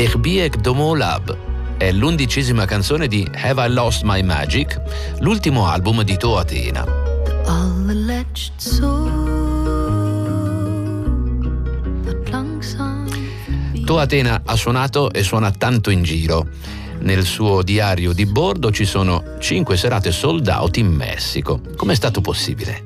Ich bieg domo lab è l'11ª canzone di Have I Lost My Magic, l'ultimo album di To Atena. To Atena ha suonato e suona tanto in giro. Nel suo diario di bordo ci sono 5 serate sold out in Messico. Com'è stato possibile?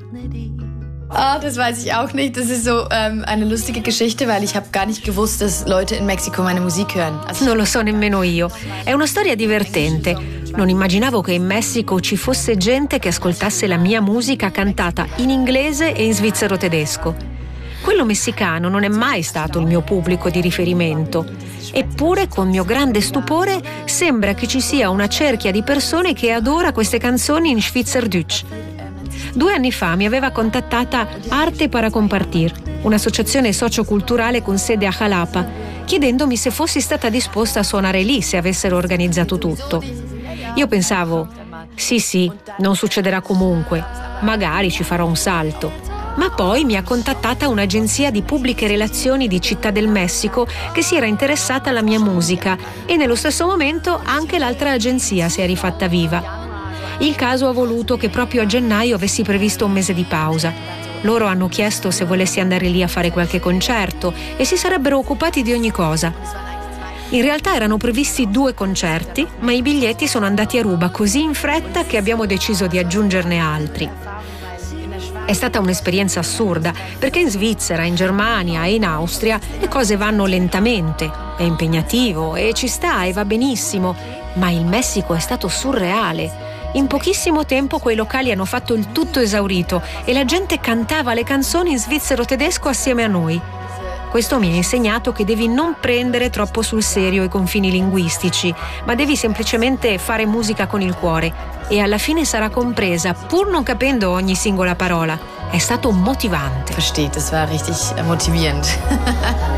Das weiß ich auch nicht. Das ist so eine lustige Geschichte, weil ich habe gar nicht gewusst, dass Leute in Mexiko meine Musik hören. Non lo so nemmeno io. È una storia divertente. Non immaginavo che in Messico ci fosse gente che ascoltasse la mia musica cantata in inglese e in svizzero tedesco. Quello messicano non è mai stato il mio pubblico di riferimento. Eppure, con mio grande stupore, sembra che ci sia una cerchia di persone che adora queste canzoni in Schweizerdeutsch. 2 anni fa mi aveva contattata Arte para Compartir, un'associazione socioculturale con sede a Jalapa, chiedendomi se fossi stata disposta a suonare lì se avessero organizzato tutto. Io pensavo, sì, non succederà comunque, magari ci farò un salto. Ma poi mi ha contattata un'agenzia di pubbliche relazioni di Città del Messico che si era interessata alla mia musica e nello stesso momento anche l'altra agenzia si è rifatta viva. Il caso ha voluto che proprio a gennaio avessi previsto un mese di pausa. Loro hanno chiesto se volessi andare lì a fare qualche concerto e si sarebbero occupati di ogni cosa. In realtà erano previsti 2 concerti, ma i biglietti sono andati a ruba così in fretta che abbiamo deciso di aggiungerne altri. È stata un'esperienza assurda, perché in Svizzera, in Germania e in Austria le cose vanno lentamente, è impegnativo e ci sta e va benissimo, ma il Messico è stato surreale. In pochissimo tempo quei locali hanno fatto il tutto esaurito e la gente cantava le canzoni in svizzero tedesco assieme a noi. Questo mi ha insegnato che devi non prendere troppo sul serio i confini linguistici, ma devi semplicemente fare musica con il cuore e alla fine sarà compresa, pur non capendo ogni singola parola. È stato motivante. Versteht, das war richtig motivierend.